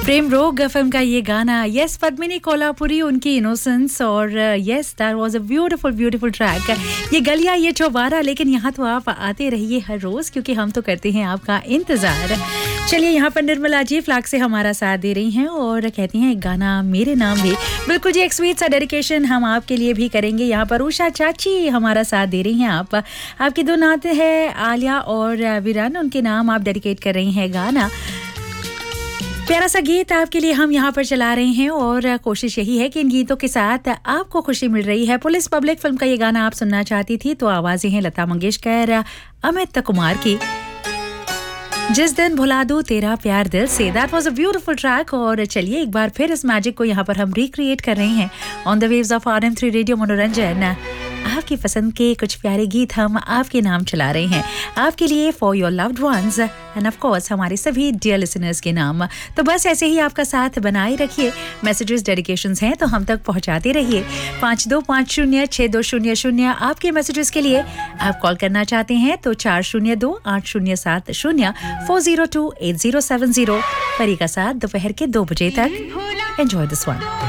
प्रेम रोग फिल्म का ये गाना, यस पद्मिनी कोल्हापुरी, उनकी इनोसेंस, और yes that was a beautiful track. ये गलियां ये चौबारा, लेकिन यहाँ तो आप आते रहिए हर रोज, क्योंकि हम तो करते हैं आपका इंतजार। चलिए, यहाँ पर निर्मला जी फ्लैग से हमारा साथ दे रही हैं और कहती हैं एक गाना मेरे नाम भी। बिल्कुल जी, एक स्वीट सा डेडिकेशन हम आपके लिए भी करेंगे। यहाँ पर उषा चाची हमारा साथ दे रही हैं। आपकी दो नात है आलिया और विरान, उनके नाम आप डेडिकेट कर रही हैं गाना। प्यारा सा गीत आपके लिए हम यहाँ पर चला रहे हैं और कोशिश यही है कि इन गीतों के साथ आपको खुशी मिल रही है। पुलिस पब्लिक फिल्म का ये गाना आप सुनना चाहती थी, तो आवाजें हैं लता मंगेशकर, अमित कुमार की, जिस दिन भुला दूं तेरा प्यार दिल से। That was a beautiful track. और चलिए एक बार फिर इस मैजिक को यहाँ पर हम रिक्रिएट कर रहे हैं on the waves of RM3 radio मनोरंजन। आपकी पसंद के कुछ प्यारे गीत हम आपके नाम चला रहे हैं, आपके लिए, for your loved ones end of course हमारे सभी डियर लिसनर्स के नाम। तो बस ऐसे ही आपका साथ बनाए रखिए। मैसेजेस, डेडिकेशंस हैं तो हम तक पहुंचाते रहिए। 52506200 आपके मैसेजेस के लिए। आप कॉल करना चाहते हैं तो 402-8070 402-8070 परी का साथ दोपहर के 2 बजे तक। Enjoy this one.